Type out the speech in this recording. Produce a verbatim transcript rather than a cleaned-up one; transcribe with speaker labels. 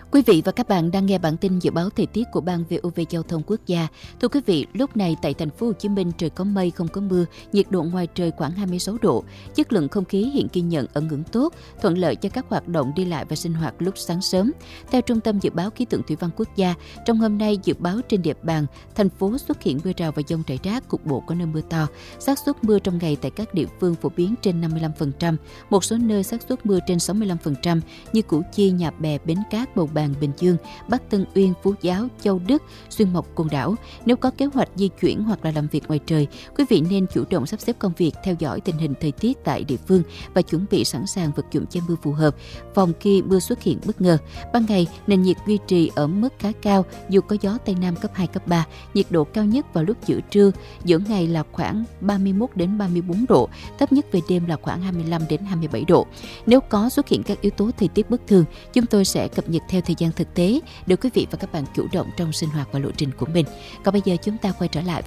Speaker 1: Quý vị và các bạn đang nghe bản tin dự báo thời tiết của Ban vê o vê Giao thông Quốc gia. Thưa quý vị, lúc này tại thành phố Hồ Chí Minh trời có mây không có mưa, nhiệt độ ngoài trời khoảng hai mươi sáu độ. Chất lượng không khí hiện ghi nhận ở ngưỡng tốt, thuận lợi cho các hoạt động đi lại và sinh hoạt lúc sáng sớm. Theo Trung tâm Dự báo Khí tượng Thủy văn Quốc gia, trong hôm nay dự báo trên địa bàn thành phố xuất hiện mưa rào và dông rải rác, cục bộ có nơi mưa to. Xác suất mưa trong ngày tại các địa phương phổ biến trên năm mươi lăm phần trăm, một số nơi xác suất mưa trên sáu mươi lăm phần trăm như Củ Chi, Nhà Bè, Bến Cát, Bầu Bàng, Bình Dương, Bắc Tân Uyên, Phú Giáo, Châu Đức, Xuyên Mộc, Côn Đảo. Nếu có kế hoạch di chuyển hoặc là làm việc ngoài trời, quý vị nên chủ động sắp xếp công việc, theo dõi tình hình thời tiết tại địa phương và chuẩn bị sẵn sàng vật dụng che mưa phù hợp, phòng khi mưa xuất hiện bất ngờ. Ban ngày, nền nhiệt duy trì ở mức khá cao, dù có gió Tây Nam cấp hai, cấp ba. Nhiệt độ cao nhất vào lúc giữa trưa, giữa ngày là khoảng ba mươi mốt đến ba mươi bốn độ, thấp nhất về đêm là khoảng hai mươi lăm đến hai mươi bảy độ. Nếu có xuất hiện các yếu tố thời tiết bất thường, chúng tôi sẽ cập nhật theo thời gian thực tế để quý vị và các bạn chủ động trong sinh hoạt và lộ trình của mình. Còn bây giờ chúng ta quay trở lại